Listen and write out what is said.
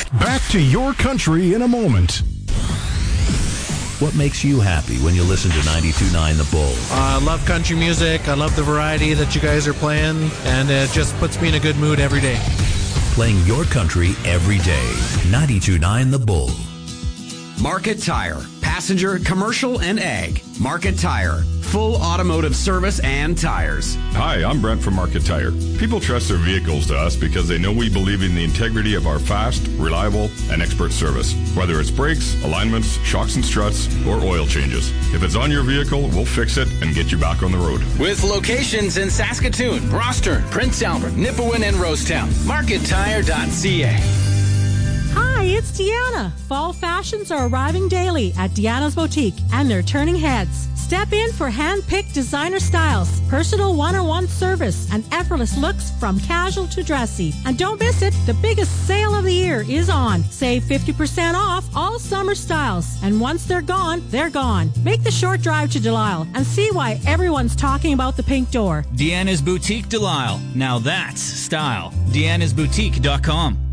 Back to your country in a moment. What makes you happy when you listen to 92.9 The Bull? I love country music. I love the variety that you guys are playing, and it just puts me in a good mood every day. Playing your country every day. 92.9 The Bull. Market Tire. Passenger, commercial, and ag. Market Tire. Full automotive service and tires. Hi, I'm Brent from Market Tire. People trust their vehicles to us because they know we believe in the integrity of our fast, reliable, and expert service. Whether it's brakes, alignments, shocks and struts, or oil changes. If it's on your vehicle, we'll fix it and get you back on the road. With locations in Saskatoon, Broston, Prince Albert, Nipawin, and Rosetown. MarketTire.ca. Hi, it's Deanna. Fall fashions are arriving daily at Deanna's Boutique, and they're turning heads. Step in for hand-picked designer styles, personal one-on-one service, and effortless looks from casual to dressy. And don't miss it, the biggest sale of the year is on. Save 50% off all summer styles. And once they're gone, they're gone. Make the short drive to Delisle and see why everyone's talking about the pink door. Deanna's Boutique Delisle. Now that's style. Deanna'sBoutique.com.